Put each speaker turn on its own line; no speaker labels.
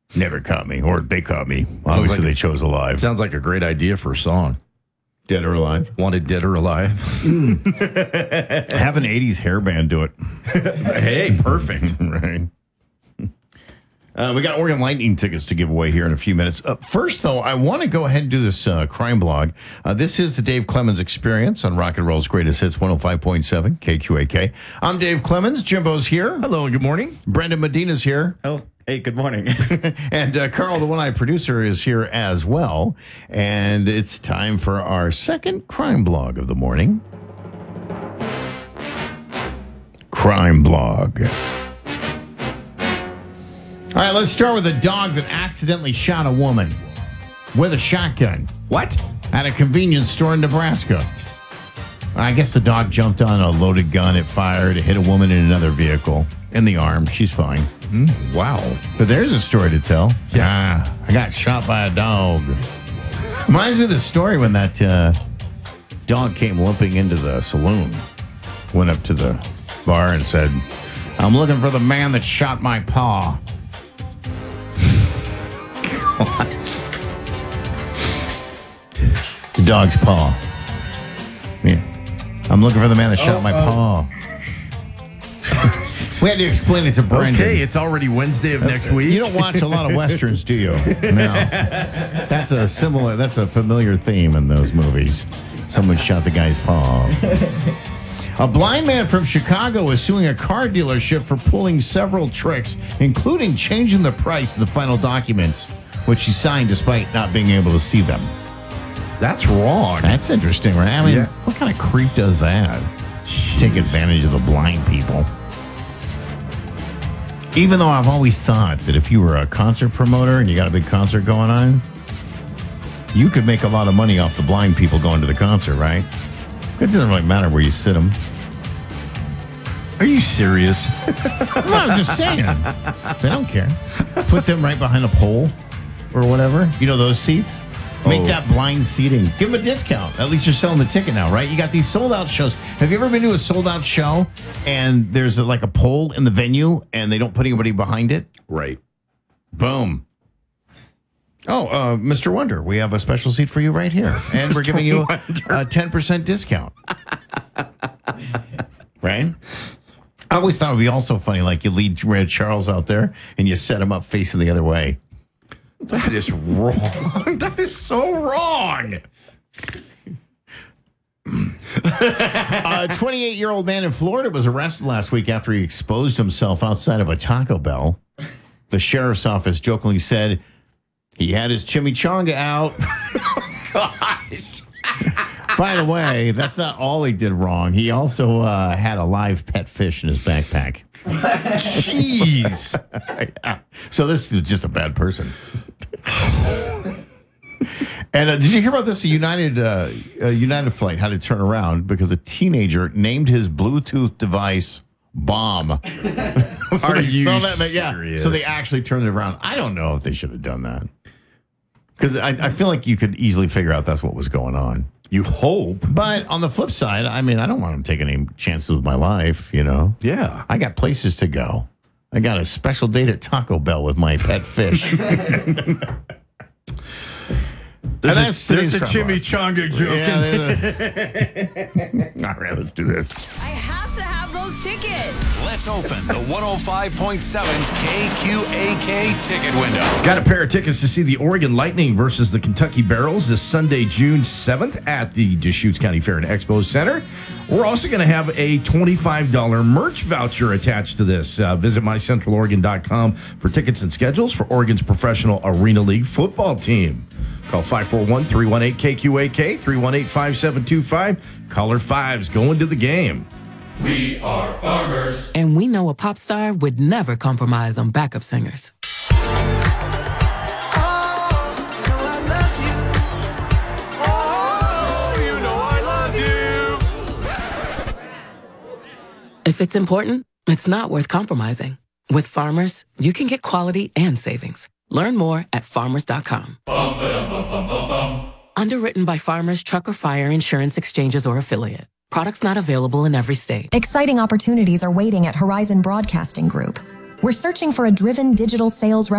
Never caught me, or they caught me. Obviously, they chose alive.
Sounds like a great idea for a song.
Dead or alive?
Wanted dead or alive.
Have an 80s hair band do it.
Hey, perfect.
Right. We got Oregon Lightning tickets to give away here in a few minutes. First, though, I want to go ahead and do this crime blog. This is the Dave Clemens Experience on Rock and Roll's Greatest Hits 105.7 KQAK. I'm Dave Clemens. Jimbo's here.
Hello and good morning.
Brendan Medina's here.
Oh, hey, good morning.
And Carl, the one-eyed producer, is here as well. And it's time for our second crime blog of the morning. Crime blog. All right, let's start with a dog that accidentally shot a woman with a shotgun.
What?
At a convenience store in Nebraska. I guess the dog jumped on a loaded gun. It fired. It hit a woman in another vehicle in the arm. She's fine.
Wow.
But there's a story to tell. Yeah. I got shot by a dog. Reminds me of the story when that dog came limping into the saloon. Went up to the bar and said, "I'm looking for the man that shot my paw." The dog's paw. Yeah. I'm looking for the man that shot my paw. We had to explain it to Brendan.
Okay, it's already Wednesday of next week.
You don't watch a lot of Westerns, do you? No. That's a familiar theme in those movies. Someone shot the guy's paw. A blind man from Chicago is suing a car dealership for pulling several tricks, including changing the price of the final documents, which he signed despite not being able to see them.
That's wrong.
That's interesting, right? I mean, What kind of creep does that? Take advantage of the blind people. Even though I've always thought that if you were a concert promoter and you got a big concert going on, you could make a lot of money off the blind people going to the concert, right? It doesn't really matter where you sit them.
Are you serious?
No, I'm just saying. They don't care. Put them right behind a pole or whatever. You know those seats? Make that blind seating. Give them a discount. At least you're selling the ticket now, right? You got these sold-out shows. Have you ever been to a sold-out show and there's like a pole in the venue and they don't put anybody behind it?
Right.
Boom. Oh, Mr. Wonder, we have a special seat for you right here. And we're giving you a 10% discount. Right? I always thought it would be also funny, like you lead Red Charles out there and you set him up facing the other way.
That is wrong. That is so wrong.
A 28-year-old man in Florida was arrested last week after he exposed himself outside of a Taco Bell. The sheriff's office jokingly said he had his chimichanga out.
Gosh.
By the way, that's not all he did wrong. He also had a live pet fish in his backpack.
Jeez.
Yeah. So this is just a bad person. And did you hear about this? A United flight had to turn around because a teenager named his Bluetooth device Bomb.
Are you serious?
Yeah. So they actually turned it around. I don't know if they should have done that. Because I feel like you could easily figure out that's what was going on.
You hope.
But on the flip side, I mean, I don't want to take any chances with my life, you know?
Yeah.
I got places to go. I got a special date at Taco Bell with my pet fish.
There's a chimichanga joke.
Yeah, all right, let's do this.
I have to have those tickets.
Let's open the 105.7 KQAK ticket window.
Got a pair of tickets to see the Oregon Lightning versus the Kentucky Barrels this Sunday, June 7th at the Deschutes County Fair and Expo Center. We're also going to have a $25 merch voucher attached to this. Visit mycentraloregon.com for tickets and schedules for Oregon's professional Arena League football team. Call 541-318-KQAK, 318-5725. Caller 5's going to the game.
We are farmers.
And we know a pop star would never compromise on backup singers. If it's important, it's not worth compromising. With Farmers, you can get quality and savings. Learn more at farmers.com. Underwritten by Farmers Truck or Fire Insurance Exchanges or Affiliate. Products not available in every state.
Exciting opportunities are waiting at Horizon Broadcasting Group. We're searching for a driven digital sales